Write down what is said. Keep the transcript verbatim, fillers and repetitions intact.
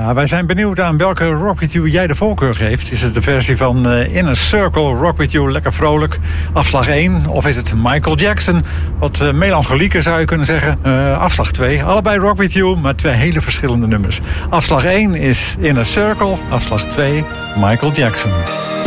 Ja, wij zijn benieuwd aan welke Rock With You jij de voorkeur geeft. Is het de versie van uh, Inner Circle, Rock With You, lekker vrolijk, afslag één? Of is het Michael Jackson, wat uh, melancholieker zou je kunnen zeggen, uh, afslag twee? Allebei Rock With You, maar twee hele verschillende nummers. Afslag één is Inner Circle, afslag twee Michael Jackson.